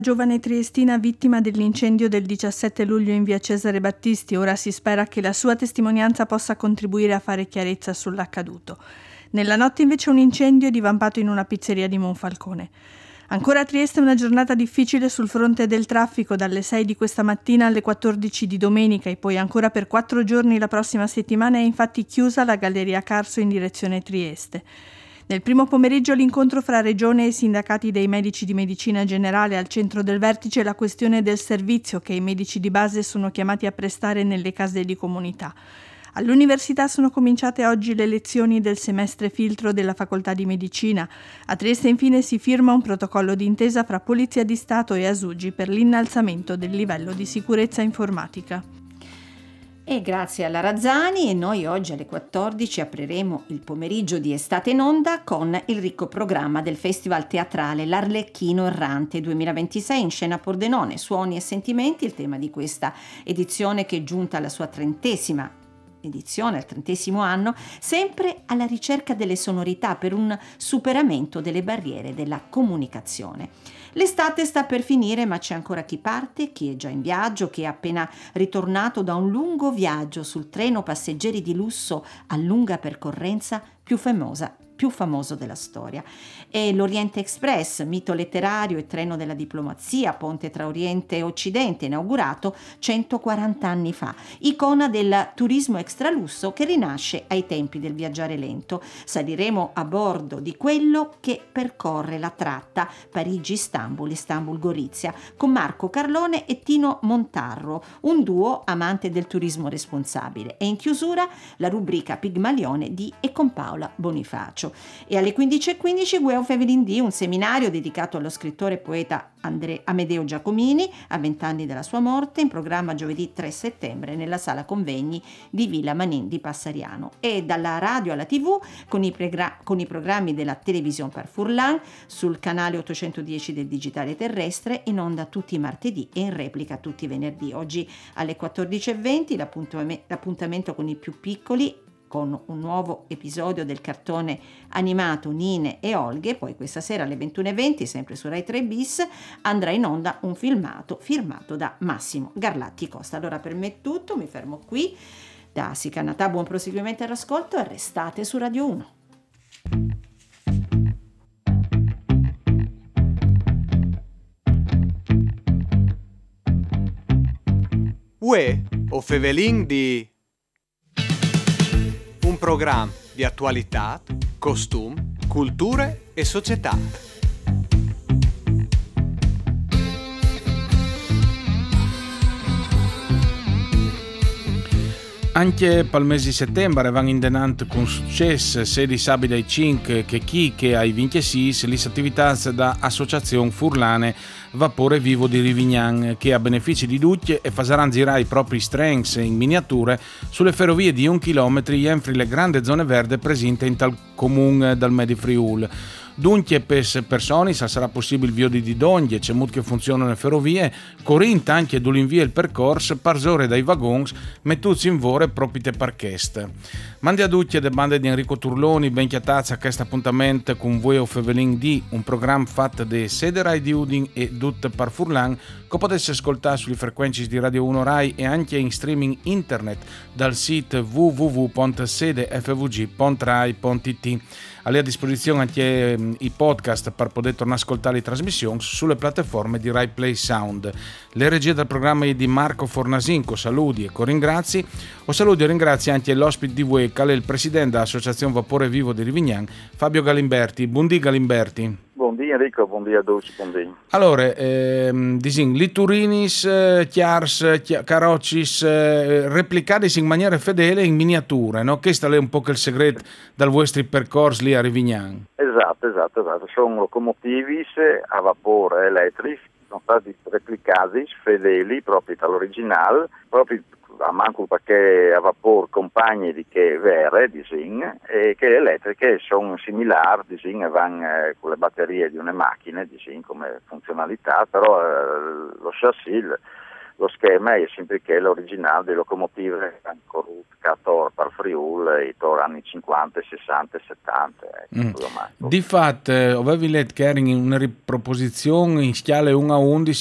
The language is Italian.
Giovane triestina vittima dell'incendio del 17 luglio in via Cesare Battisti, ora si spera che la sua testimonianza possa contribuire a fare chiarezza sull'accaduto. Nella notte invece un incendio divampato in una pizzeria di Monfalcone. Ancora a Trieste una giornata difficile sul fronte del traffico, dalle 6 di questa mattina alle 14 di domenica e poi ancora per 4 giorni la prossima settimana è infatti chiusa la Galleria Carso in direzione Trieste. Nel primo pomeriggio l'incontro fra Regione e sindacati dei medici di medicina generale. Al centro del vertice la questione del servizio che i medici di base sono chiamati a prestare nelle case di comunità. All'università sono cominciate oggi le lezioni del semestre filtro della Facoltà di Medicina. A Trieste infine si firma un protocollo d'intesa fra Polizia di Stato e Asugi per l'innalzamento del livello di sicurezza informatica. E grazie alla Razzani, e noi oggi alle 14 apriremo il pomeriggio di Estate in Onda con il ricco programma del Festival Teatrale L'Arlecchino Errante 2026 in scena Pordenone, suoni e sentimenti, il tema di questa edizione che è giunta alla sua 30ª edizione, al 30° anno, sempre alla ricerca delle sonorità per un superamento delle barriere della comunicazione. L'estate sta per finire, ma c'è ancora chi parte, chi è già in viaggio, chi è appena ritornato da un lungo viaggio sul treno passeggeri di lusso a lunga percorrenza più famoso della storia. È l'Oriente Express, mito letterario e treno della diplomazia, ponte tra Oriente e Occidente, inaugurato 140 anni fa, icona del turismo extralusso che rinasce ai tempi del viaggiare lento. Saliremo a bordo di quello che percorre la tratta Parigi-Istanbul, Istanbul-Gorizia, con Marco Carlone e Tino Montarro, un duo amante del turismo responsabile. E in chiusura la rubrica Pigmalione di e con Paola Bonifacio. E alle 15:15 Gue of Evelyn D, un seminario dedicato allo scrittore e poeta Amedeo Giacomini, a 20 anni dalla sua morte, in programma giovedì 3 settembre nella sala convegni di Villa Manin di Passariano. E dalla radio alla TV con i programmi della Télévision par Furlan sul canale 810 del digitale terrestre, in onda tutti i martedì e in replica tutti i venerdì. Oggi alle 14:20 l'appuntamento con i più piccoli, con un nuovo episodio del cartone animato Nine e Olghe. Poi questa sera alle 21:20, sempre su Rai 3 Bis, andrà in onda un filmato firmato da Massimo Garlatti Costa. Allora per me è tutto, mi fermo qui. Da Sicanatà, buon proseguimento all'ascolto e restate su Radio 1. Ue o Fevelin di un programma di attualità, costumi, culture e società. Anche per il mese di settembre vanno in denant con successo 16 sabidi ai 5 che chi che ai 26 le attività da Associazione Furlane Vapore Vivo di Rivignan, che a benefici di tutti e faranno girare i propri strengths in miniature sulle ferrovie di 1 chilometro entro le grandi zone verdi presenti in tal comune dal Medi Friul. Dunque per persone sarà possibile via di donde c'è molto che funzionano le ferrovie, Corinta anche dall'invia il percorso parzore dai wagoni mettuti in vore proprio te parchest. Mandi a tutti le bande di Enrico Turloni, ben chiatazza a questo appuntamento con voi o Fevelin D, un programma fatto da sede Rai di Udin e Dut par Furlan, che potete ascoltare sulle frequenze di Radio 1 Rai e anche in streaming internet dal sito www.sedefvg.rai.it. A disposizione anche i podcast per poter tornare a ascoltare le trasmissioni sulle piattaforme di Rai Play Sound. Le regie del programma è di Marco Fornasinco, saluti e ringrazio. Saluti e ringrazio anche l'ospite di voi, che è il presidente dell'Associazione Vapore Vivo di Rivignan, Fabio Galimberti. Buondì Galimberti. Buondì Enrico, buondì a tutti, buondì. Allora, liturinis, chiars, caroccis, replicati in maniera fedele in miniature, no? Questo è un po' il segreto dal vostro percorso lì a Rivignan. Esatto. Sono locomotivi a vapore elettrici, sono stati replicati fedeli proprio dall'originale, proprio a manco perché a vapore compagni di che vere, e che elettriche sono similari, e vanno con le batterie di una macchina, come funzionalità, però lo chassis, lo schema è sempre che l'originale delle locomotive ancora Tor per Friul e Tor anni 50, 60 e 70. Di fatto, avevi letto che era in una riproposizione in scale 1 a 11